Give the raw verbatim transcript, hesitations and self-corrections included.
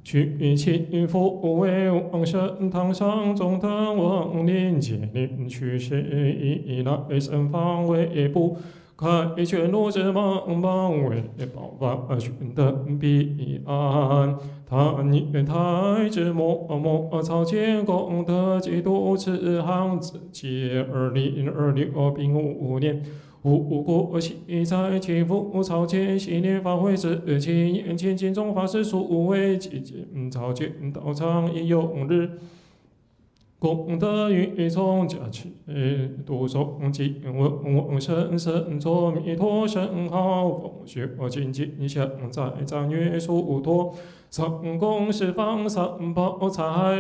举起复为往生堂上中堂王灵接领去世以来生方为不开全路之忙忙为保法寻等彼岸。但愿太子默默操建功德基督慈航子接二零二六丙午年。吾国昔在祈福朝见昔年法会之期眼前金钟法师数为基金朝见道场一永日。功德与从加持，读诵经文往生生作弥陀圣号，奉学精进相在赞约殊陀，三公十方三宝财。